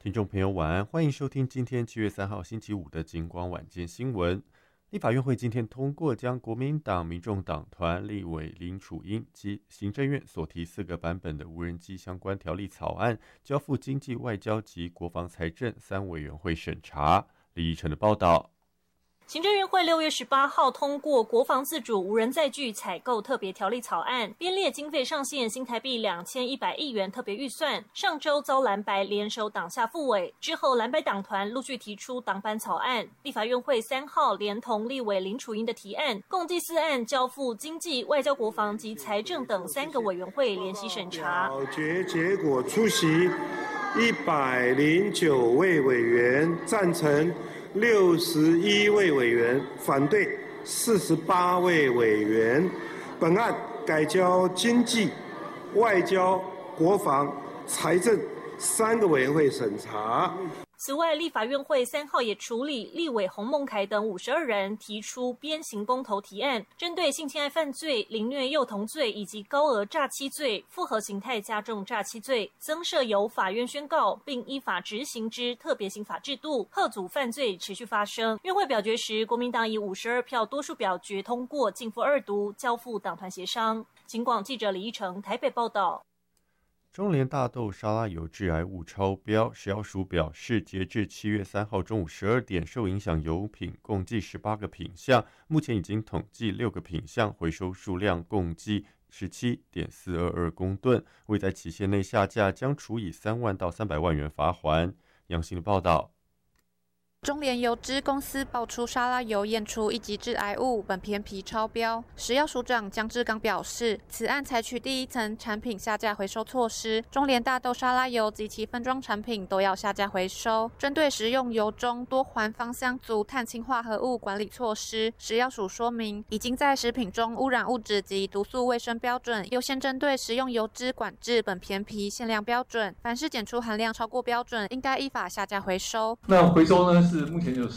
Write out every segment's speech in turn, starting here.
听众朋友晚安，欢迎收听今天7月3号星期五的警广晚间新闻。立法院会今天通过将国民党、民众党团立委林楚英及行政院所提4个版本的无人机相关条例草案，交付经济、外交及国防财政3委员会审查。李义成的报道。 行政院会6月18号通过国防自主无人载具采购特别条例草案，编列经费上限新台币2100亿元特别预算。上周遭蓝白联手党下复委，之后蓝白党团陆续提出党版草案。立法院会3号连同立委林楚英的提案，共计4案交付经济、外交、国防及财政等3个委员会联席审查。 表决结果出席109位委员，赞成61位委员，反对48位委员。本案改交经济、外交、国防、财政3个委员会审查。 此外，立法院会3号也处理立委洪孟凯等52人提出鞭刑公投提案，针对性侵害犯罪、凌虐幼童罪以及高额诈欺罪、复合形态加重诈欺罪，增设由法院宣告并依法执行之特别刑法制度，吓阻犯罪持续发生。院会表决时，国民党以52票多数表决通过，逕付2读，交付党团协商。警广记者李依成台北报道。 中联大豆沙拉油致癌物超标，食药署表示，截至7月3号中午12点，受影响油品共计18个品项，目前已经统计6个品项，回收数量共计17.422公吨，未在期限内下架，将处以3万到300万元罚锾。杨新的报道。 中联油脂公司爆出沙拉油验出1级致癌物苯偏皮超标，食药署长江志刚表示，此案采取第一层产品下架回收措施，中联大豆沙拉油及其分装产品都要下架回收。针对食用油中多环芳香族碳氢化合物管理措施，食药署说明，已经在食品中污染物质及毒素卫生标准优先针对食用油脂管制苯偏皮限量标准，凡是检出含量超过标准，应该依法下架回收。 那回收呢？是目前有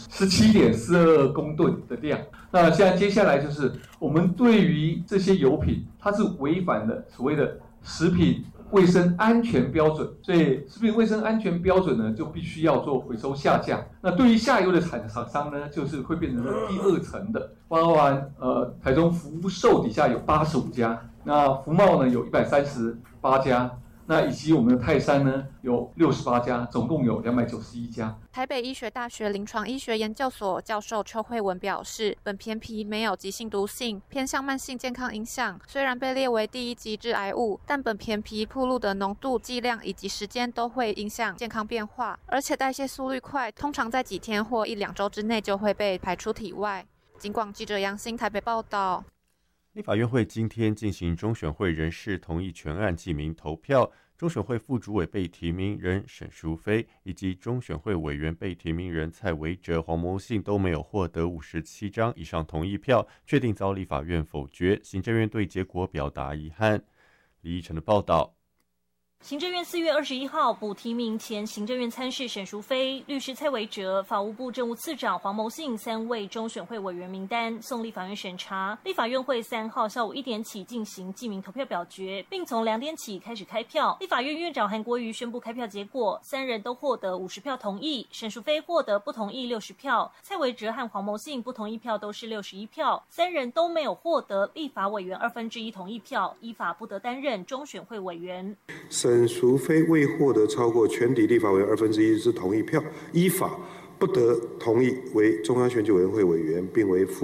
17.42公吨的量。那现在接下来就是我们对于这些油品，它是违反了所谓的食品卫生安全标准，所以食品卫生安全标准呢，就必须要做回收下架。那对于下游的厂商呢，就是会变成第2层的，包含台中福寿底下有85家，那福茂呢有138家。那以及我们的泰山呢，有68家，总共有291家。 台北医学大学临床医学研究所教授邱慧文表示，苯偏皮没有急性毒性，偏向慢性健康影响。虽然被列为第1级致癌物，但苯偏皮暴露的浓度、剂量以及时间都会影响健康变化，而且代谢速率快，通常在几天或1-2周之内就会被排出体外。警广记者杨新台北报道。 立法院会今天进行中选会人事同意全案记名投票，中选会副主委被提名人沈淑妃以及中选会委员被提名人蔡维哲、黄牟信都没有获得57张以上同意票，确定遭立法院否决。行政院对结果表达遗憾。李义成的报道。 行政院4月21号补提名前行政院参事沈淑妃、律师蔡维哲、法务部政务次长黄牟信3位中选会委员名单送立法院审查。立法院会3号下午1点起进行记名投票表决，并从2点起开始开票。立法院院长韩国瑜宣布开票结果，3人都获得50票同意，沈淑妃获得不同意60票，蔡维哲和黄牟信不同意票都是61票，3人都没有获得立法委员1/2同意票，依法不得担任中选会委员。 沈淑妃未获得超过全体立法委员1/2之同意票，依法不得同意为中央选举委员会委员，并为副